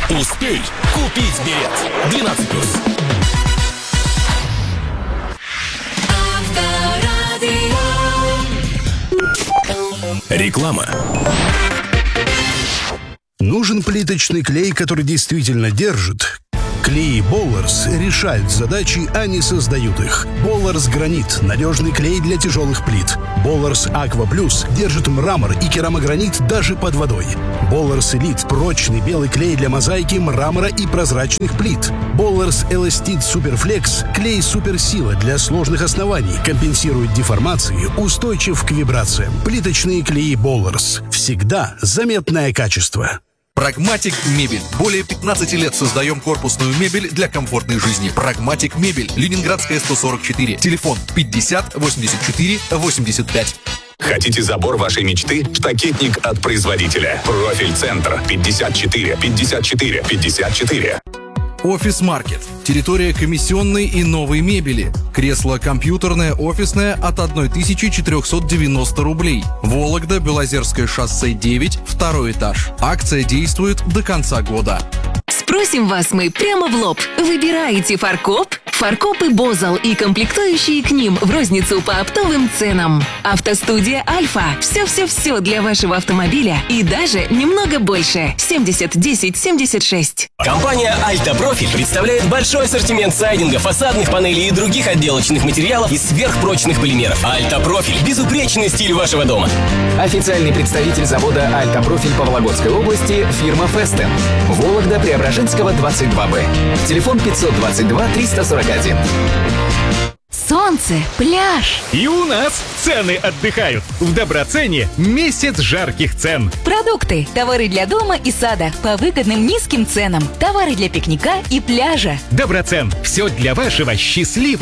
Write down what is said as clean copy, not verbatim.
Успей купить билет. 12+. Реклама. Нужен плиточный клей, который действительно держит? Клеи Болларс решают задачи, а не создают их. Болларс Гранит – надежный клей для тяжелых плит. Болларс Аква Плюс держит мрамор и керамогранит даже под водой. Болларс Элит – прочный белый клей для мозаики, мрамора и прозрачных плит. Болларс Эластит Суперфлекс – клей суперсила для сложных оснований, компенсирует деформации, устойчив к вибрациям. Плиточные клеи Болларс. Всегда заметное качество. Прагматик Мебель. Более 15 лет создаем корпусную мебель для комфортной жизни. Прагматик Мебель. Ленинградская, 144. Телефон 50 84 85. Хотите забор вашей мечты? Штакетник от производителя. Профиль-центр 54 54 54. Офис-маркет. Территория комиссионной и новой мебели. Кресло компьютерное, офисное от 1490 рублей. Вологда, Белозерское шоссе 9, 2 этаж. Акция действует до конца года. Спросим вас мы прямо в лоб. Выбираете фаркоп? Фаркопы Бозал и комплектующие к ним в розницу по оптовым ценам. Автостудия Альфа. Все-все-все для вашего автомобиля и даже немного больше. 70 10 76. Компания Альта Профиль представляет большой ассортимент сайдинга, фасадных панелей и других отделочных материалов из сверхпрочных полимеров. Альта Профиль. Безупречный стиль вашего дома. Официальный представитель завода Альта Профиль по Вологодской области фирма Фестен. Вологда, Преображенского, 22Б. Телефон 522 341. Солнце, пляж. И у нас цены отдыхают. В Доброцене месяц жарких цен. Продукты, товары для дома и сада по выгодным низким ценам. Товары для пикника и пляжа. Доброцен. Все для вашего счастливого